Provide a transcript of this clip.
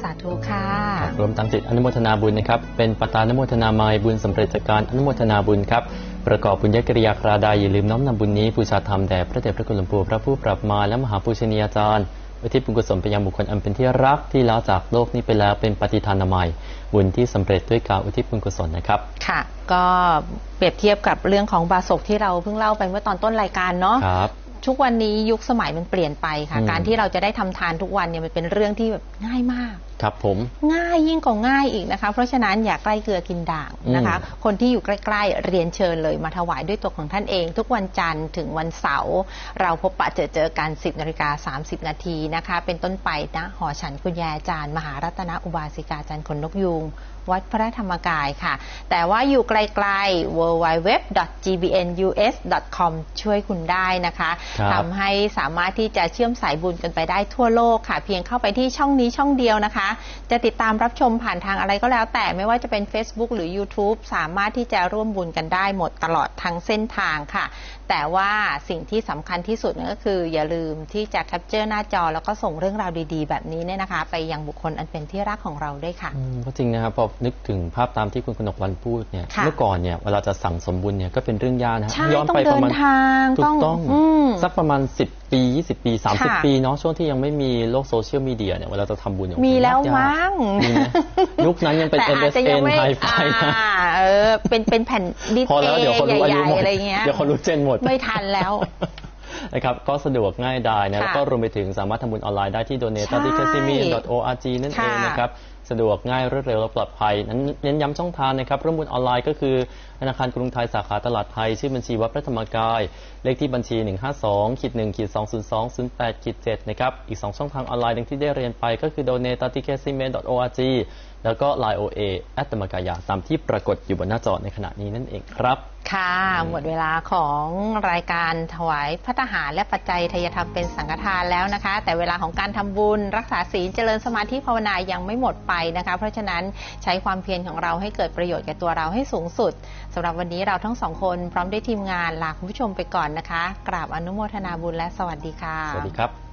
าธุค่ะรวมทั้งจิตอนุโมทนาบุญนะครับเป็นปตานุโมทนาไมยบุญสำเร็จจากการอนุโมทนาบุญครับประกอบบุญญกิริยาคราใดอย่าลืมน้อมนำบุญนี้บูชาธรรมแด่พระเดชพระคุณหลวงปู่พระผู้ปรับมารและมหาปูชนียาจารย์อุทิศบุญกุศลไปยังบุคคลอันเป็นที่รักที่ละจากโลกนี้ไปแล้วเป็นปฏิทานใหม่บุญที่สำเร็จด้วยการอุทิศบุญกุศลนะครับค่ะก็เปรียบเทียบกับเรื่องของบาศกที่เราเพิ่งเล่าไปเมื่อตอนต้นรายการเนาะทุกวันนี้ยุคสมัยมันเปลี่ยนไปค่ะการที่เราจะได้ทำทานทุกวันเนี่ยมันเป็นเรื่องที่แบบง่ายมากครับผมง่ายยิ่งกว่าง่ายอีกนะคะเพราะฉะนั้นอย่าใกล้เกลือกินด่างนะคะคนที่อยู่ใกล้ๆเรียนเชิญเลยมาถวายด้วยตัวของท่านเองทุกวันจันทร์ถึงวันเสาร์เราพบปะเจอกัน 10:30 นาทีนะคะเป็นต้นไปณหอฉันคุณยายอาจารย์มหารัตนอุบาสิกาจันทร์ขนนกยูงวัดพระธรรมกายค่ะแต่ว่าอยู่ไกลๆ www.gbnus.com ช่วยคุณได้นะคะทำให้สามารถที่จะเชื่อมสายบุญกันไปได้ทั่วโลกค่ะเพียงเข้าไปที่ช่องนี้ช่องเดียวนะคะจะติดตามรับชมผ่านทางอะไรก็แล้วแต่ไม่ว่าจะเป็น Facebook หรือ YouTube สามารถที่จะร่วมบุญกันได้หมดตลอดทั้งเส้นทางค่ะแต่ว่าสิ่งที่สำคัญที่สุดก็คืออย่าลืมที่จะแคปเจอร์หน้าจอแล้วก็ส่งเรื่องราวดีๆแบบนี้เนี่ยนะคะไปยังบุคคลอันเป็นที่รักของเราด้วยค่ะก็จริงนะครับพอนึกถึงภาพตามที่คุณกนกวรรณพูดเนี่ยเมื่อก่อนเนี่ยเวลาจะสั่งสมบุญเนี่ยก็เป็นเรื่องยากนะย้อนไปประมาณถูกต้องสักประมาณ10 ปี20 ปี30 ปีเนาะช่วงที่ยังไม่มีโลกโซเชียลมีเดียเนี่ยเวลาจะทำบุญมีแล้วมั้งยุคนั้นยังเป็น MSN ไฮไฟนะเป็นแผ่นดิสเพย์ใหญ่ๆอะไรเงี้ยเดี๋ยวคนรู้เจนหมดไม่ทันแล้วนะครับก็สะดวกง่ายดายนะแล้วก็รวมไปถึงสามารถทำบุญออนไลน์ได้ที่ donate.kasimi.org นั่นเองนะครับสะดวกง่ายรวดเร็วและปลอดภัยนั้นเน้นย้ำช่องทางนะครับร่วมบุญออนไลน์ก็คือธนาคารกรุงไทยสาขาตลาดไทยชื่อบัญชีวัดพระธรรมกายเลขที่บัญชี 152-1-202-08-7 นะครับอีก2ช่องทางออนไลน์ดังที่ได้เรียนไปก็คือ donate.kasimi.org แล้วก็ Line OA ธรรมกายตามที่ปรากฏอยู่บนหน้าจอในขณะนี้นั่นเองครับค่ะหมดเวลาของรายการถวายภัตตาหารและปัจจัยทายธรรมเป็นสังฆทานแล้วนะคะแต่เวลาของการทำบุญรักษาศีลเจริญสมาธิภาวนายังไม่หมดไปนะคะเพราะฉะนั้นใช้ความเพียรของเราให้เกิดประโยชน์แก่ตัวเราให้สูงสุดสำหรับวันนี้เราทั้งสองคนพร้อมด้วยทีมงานลาคุณผู้ชมไปก่อนนะคะกราบอนุโมทนาบุญและสวัสดีค่ะสวัสดีครับ